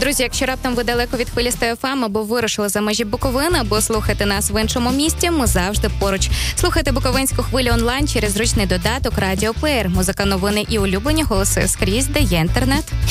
Друзі, якщо раптом ви далеко від хвилістої ФМ або вирушили за межі Буковини, або слухайте нас в іншому місті, ми завжди поруч. Слухайте Буковинську хвилю онлайн через зручний додаток «Радіоплеєр». Музика, новини і улюблені голоси скрізь, де є інтернет.